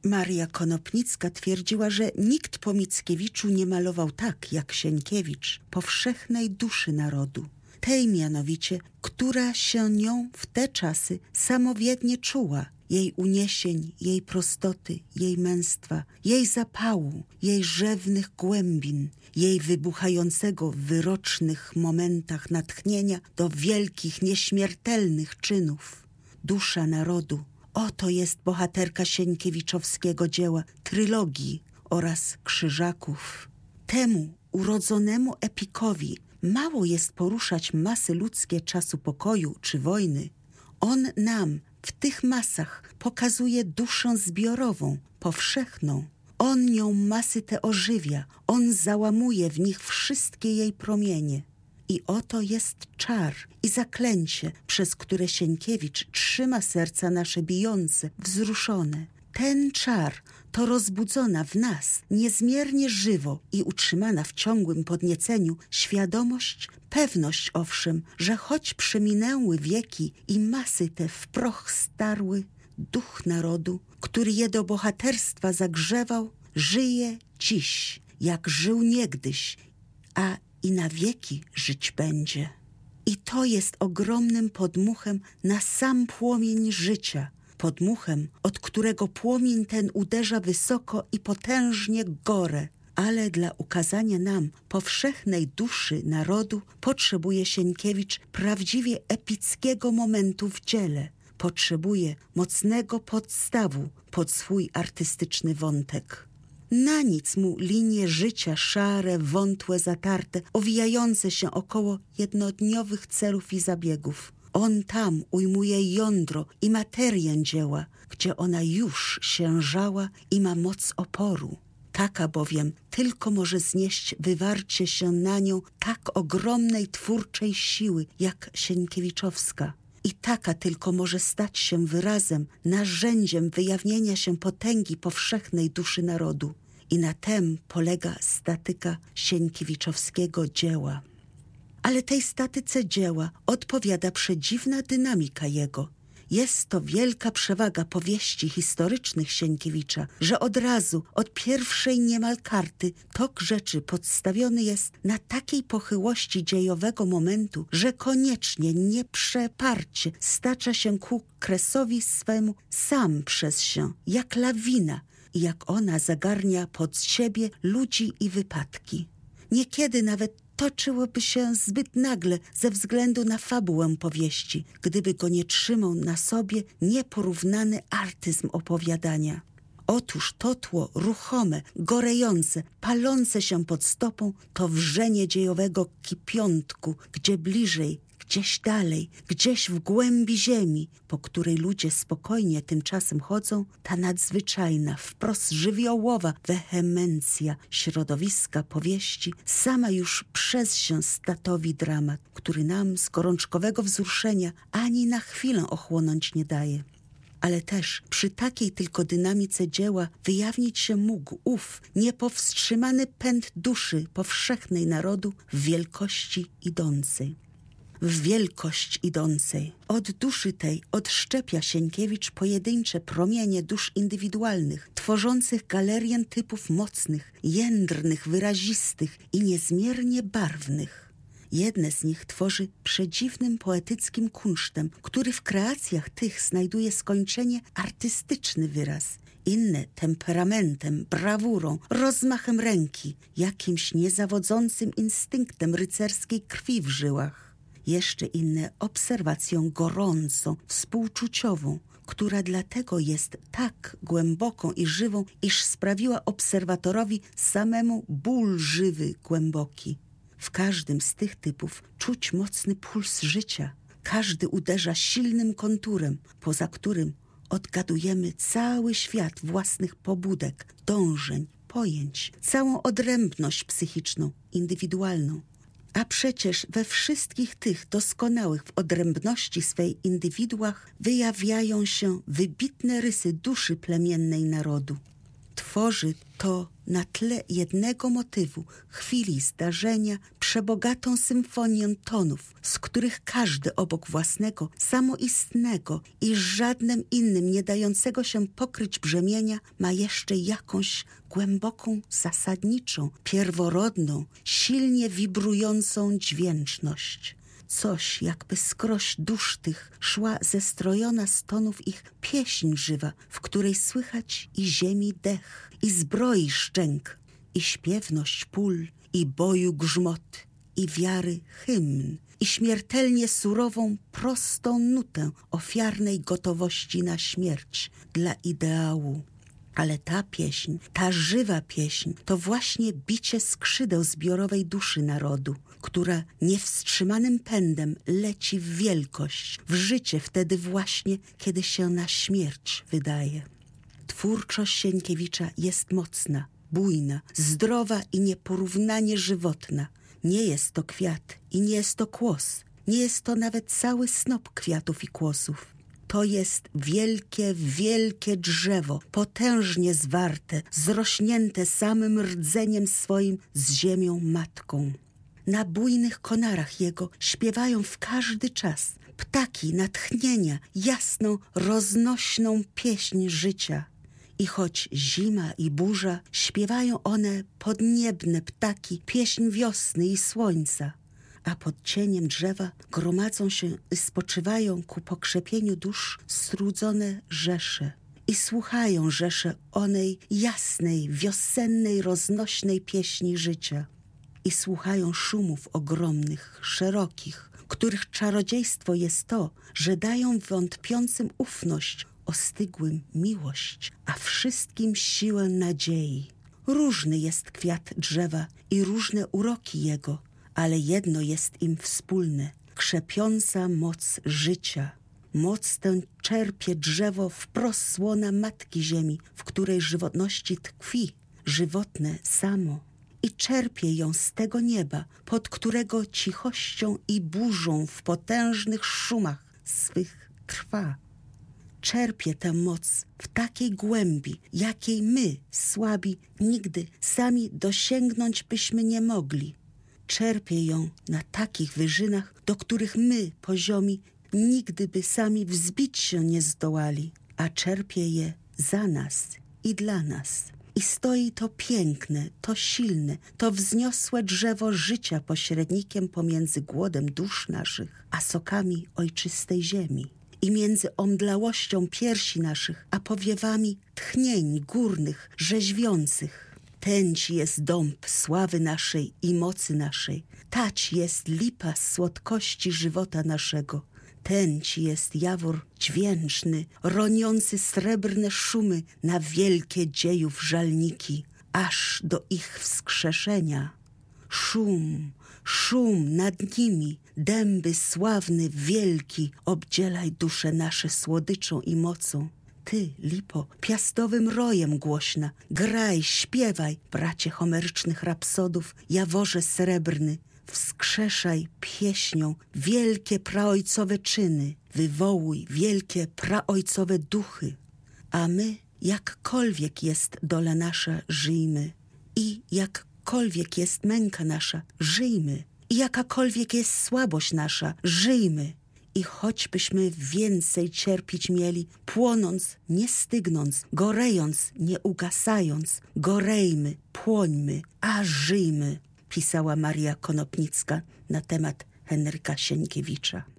Maria Konopnicka twierdziła, że nikt po Mickiewiczu nie malował tak jak Sienkiewicz powszechnej duszy narodu. Tej mianowicie, która się nią w te czasy samowiednie czuła, jej uniesień, jej prostoty, jej męstwa, jej zapału, jej rzewnych głębin, jej wybuchającego w wyrocznych momentach natchnienia do wielkich, nieśmiertelnych czynów. Dusza narodu, oto jest bohaterka sienkiewiczowskiego dzieła, trylogii oraz Krzyżaków. Temu urodzonemu epikowi mało jest poruszać masy ludzkie czasu pokoju czy wojny. On nam w tych masach pokazuje duszę zbiorową, powszechną. On nią masy te ożywia, on załamuje w nich wszystkie jej promienie. I oto jest czar i zaklęcie, przez które Sienkiewicz trzyma serca nasze bijące, wzruszone. Ten czar to rozbudzona w nas, niezmiernie żywo i utrzymana w ciągłym podnieceniu świadomość, pewność owszem, że choć przeminęły wieki i masy te w proch starły, duch narodu, który je do bohaterstwa zagrzewał, żyje dziś, jak żył niegdyś, a i na wieki żyć będzie. I to jest ogromnym podmuchem na sam płomień życia, podmuchem, od którego płomień ten uderza wysoko i potężnie górę, ale dla ukazania nam powszechnej duszy narodu potrzebuje Sienkiewicz prawdziwie epickiego momentu w dziele. Potrzebuje mocnego podstawu pod swój artystyczny wątek. Na nic mu linie życia szare, wątłe, zatarte, owijające się około jednodniowych celów i zabiegów. On tam ujmuje jądro i materię dzieła, gdzie ona już siężała i ma moc oporu. Taka bowiem tylko może znieść wywarcie się na nią tak ogromnej twórczej siły jak Sienkiewiczowska. I taka tylko może stać się wyrazem, narzędziem wyjawnienia się potęgi powszechnej duszy narodu. I na tem polega statyka sienkiewiczowskiego dzieła. Ale tej statyce dzieła odpowiada przedziwna dynamika jego. Jest to wielka przewaga powieści historycznych Sienkiewicza, że od razu, od pierwszej niemal karty, tok rzeczy podstawiony jest na takiej pochyłości dziejowego momentu, że koniecznie, nieprzeparcie stacza się ku kresowi swemu sam przez się, jak lawina, i jak ona zagarnia pod siebie ludzi i wypadki. Niekiedy nawet toczyłoby się zbyt nagle ze względu na fabułę powieści, gdyby go nie trzymał na sobie nieporównany artyzm opowiadania. Otóż to tło ruchome, gorejące, palące się pod stopą to wrzenie dziejowego kipiątku, gdzie bliżej, gdzieś dalej, gdzieś w głębi ziemi, po której ludzie spokojnie tymczasem chodzą, ta nadzwyczajna, wprost żywiołowa wehemencja środowiska powieści sama już przez się statowi dramat, który nam z gorączkowego wzruszenia ani na chwilę ochłonąć nie daje. Ale też przy takiej tylko dynamice dzieła wyjawnić się mógł ów niepowstrzymany pęd duszy powszechnej narodu w wielkości idącej. W wielkość idącej. Od duszy tej odszczepia Sienkiewicz pojedyncze promienie dusz indywidualnych, tworzących galerię typów mocnych, jędrnych, wyrazistych i niezmiernie barwnych. Jedne z nich tworzy przedziwnym poetyckim kunsztem, który w kreacjach tych znajduje skończenie artystyczny wyraz. Inne temperamentem, brawurą, rozmachem ręki, jakimś niezawodzącym instynktem rycerskiej krwi w żyłach. Jeszcze inne obserwacją gorącą, współczuciową, która dlatego jest tak głęboką i żywą, iż sprawiła obserwatorowi samemu ból żywy, głęboki. W każdym z tych typów czuć mocny puls życia. Każdy uderza silnym konturem, poza którym odgadujemy cały świat własnych pobudek, dążeń, pojęć, całą odrębność psychiczną, indywidualną. A przecież we wszystkich tych doskonałych w odrębności swej indywiduach wyjawiają się wybitne rysy duszy plemiennej narodu. Tworzy to na tle jednego motywu, chwili, zdarzenia, przebogatą symfonię tonów, z których każdy obok własnego, samoistnego i żadnym innym nie dającego się pokryć brzemienia ma jeszcze jakąś głęboką, zasadniczą, pierworodną, silnie wibrującą dźwięczność. Coś, jakby skroś dusz tych szła zestrojona z tonów ich pieśń żywa, w której słychać i ziemi dech, i zbroi szczęk, i śpiewność pól, i boju grzmot, i wiary hymn, i śmiertelnie surową, prostą nutę ofiarnej gotowości na śmierć dla ideału. Ale ta pieśń, ta żywa pieśń, to właśnie bicie skrzydeł zbiorowej duszy narodu, która niewstrzymanym pędem leci w wielkość, w życie wtedy właśnie, kiedy się na śmierć wydaje. Twórczość Sienkiewicza jest mocna, bujna, zdrowa i nieporównanie żywotna. Nie jest to kwiat i nie jest to kłos, nie jest to nawet cały snop kwiatów i kłosów. To jest wielkie, wielkie drzewo, potężnie zwarte, zrośnięte samym rdzeniem swoim z ziemią matką. Na bujnych konarach jego śpiewają w każdy czas ptaki natchnienia, jasną, roznośną pieśń życia. I choć zima i burza, śpiewają one podniebne ptaki pieśń wiosny i słońca. A pod cieniem drzewa gromadzą się i spoczywają ku pokrzepieniu dusz strudzone rzesze. I słuchają rzesze onej jasnej, wiosennej, roznośnej pieśni życia. I słuchają szumów ogromnych, szerokich, których czarodziejstwo jest to, że dają wątpiącym ufność, ostygłym miłość, a wszystkim siłę nadziei. Różny jest kwiat drzewa i różne uroki jego, ale jedno jest im wspólne – krzepiąca moc życia. Moc tę czerpie drzewo wprost z łona Matki Ziemi, w której żywotności tkwi, żywotne samo. I czerpie ją z tego nieba, pod którego cichością i burzą w potężnych szumach swych trwa. Czerpie tę moc w takiej głębi, jakiej my, słabi, nigdy sami dosięgnąć byśmy nie mogli. Czerpie ją na takich wyżynach, do których my, poziomi, nigdy by sami wzbić się nie zdołali, a czerpie je za nas i dla nas. I stoi to piękne, to silne, to wzniosłe drzewo życia pośrednikiem pomiędzy głodem dusz naszych, a sokami ojczystej ziemi. I między omdlałością piersi naszych, a powiewami tchnień górnych, rzeźwiących. Tęć jest dąb sławy naszej i mocy naszej. Tać jest lipa słodkości żywota naszego. Tęć jest jawor dźwięczny, roniący srebrne szumy na wielkie dziejów żalniki, aż do ich wskrzeszenia. Szum, szum nad nimi, dęby sławny, wielki, obdzielaj dusze nasze słodyczą i mocą. Ty, lipo, piastowym rojem głośna, graj, śpiewaj, bracie homerycznych rapsodów, jaworze srebrny, wskrzeszaj pieśnią wielkie praojcowe czyny, wywołuj wielkie praojcowe duchy, a my, jakkolwiek jest dola nasza, żyjmy i jakkolwiek jest męka nasza, żyjmy i jakakolwiek jest słabość nasza, żyjmy. I choćbyśmy więcej cierpieć mieli, płonąc, nie stygnąc, gorejąc, nie ugasając, gorejmy, płońmy, a żyjmy, pisała Maria Konopnicka na temat Henryka Sienkiewicza.